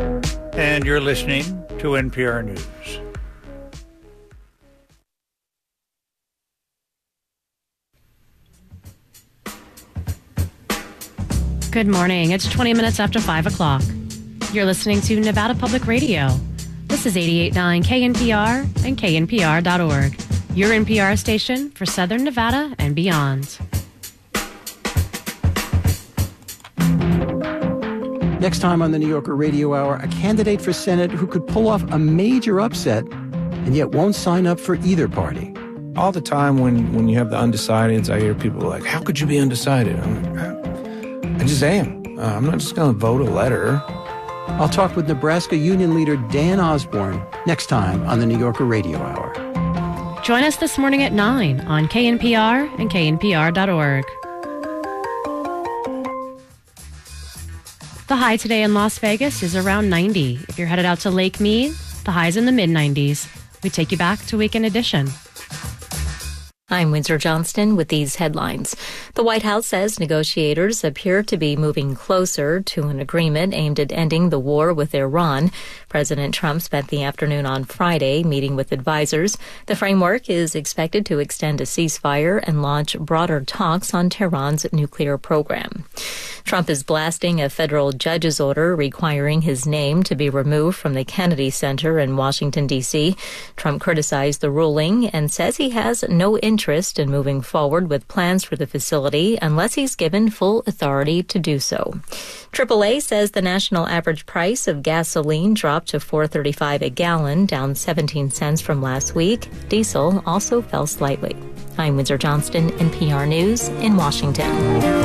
And you're listening to NPR News. Good morning. It's 20 minutes after 5 o'clock. You're listening to Nevada Public Radio. This is 88.9 KNPR and KNPR.org, your NPR station for Southern Nevada and beyond. Next time on the New Yorker Radio Hour, a candidate for Senate who could pull off a major upset and yet won't sign up for either party. All the time when you have the undecideds, I hear people like, how could you be undecided? I'm like, I just am. I'm not just going to vote a letter. I'll talk with Nebraska Union Leader Dan Osborne next time on the New Yorker Radio Hour. Join us this morning at 9 on KNPR and KNPR.org. The high today in Las Vegas is around 90. If you're headed out to Lake Mead, the high's in the mid-90s. We take you back to Weekend Edition. I'm Windsor Johnston with these headlines. The White House says negotiators appear to be moving closer to an agreement aimed at ending the war with Iran. President Trump spent the afternoon on Friday meeting with advisors. The framework is expected to extend a ceasefire and launch broader talks on Tehran's nuclear program. Trump is blasting a federal judge's order requiring his name to be removed from the Kennedy Center in Washington, D.C. Trump criticized the ruling and says he has no interest in moving forward with plans for the facility unless he's given full authority to do so. AAA says the national average price of gasoline dropped to $4.35 a gallon, down 17 cents from last week. Diesel also fell slightly. I'm Windsor Johnston, NPR News in Washington.